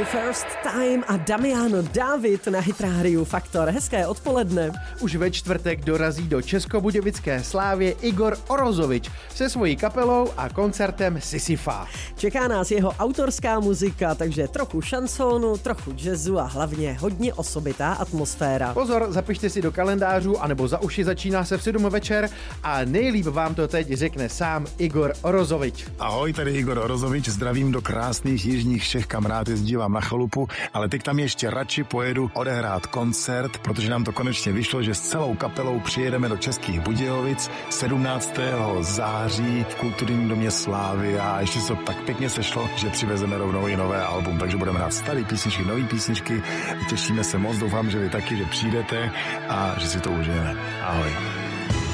First Time a Damiano David na Hit Radio Faktor. Hezké odpoledne. Už ve čtvrtek dorazí do Českobudějovické Slávie Igor Orozovič se svojí kapelou a koncertem Sisyfa. Čeká nás jeho autorská muzika, takže trochu šansónu, trochu jazzu a hlavně hodně osobitá atmosféra. Pozor, zapište si do kalendářů anebo za uši, začíná se v 7 večer a nejlíp vám to teď řekne sám Igor Orozovič. Ahoj, tady Igor Orozovič, zdravím do krásných jižních Čech, kam rád jezdívám na chalupu, ale teď tam ještě radši pojedu odehrát koncert, protože nám to konečně vyšlo, že s celou kapelou přijedeme do Českých Budějovic 17. září v Kulturním domě Slávy a ještě se to tak pěkně sešlo, že přivezeme rovnou i nové album, takže budeme hrát staré písničky, nové písničky, těšíme se moc, doufám, že vy taky, že přijdete a že si to užijeme. Ahoj.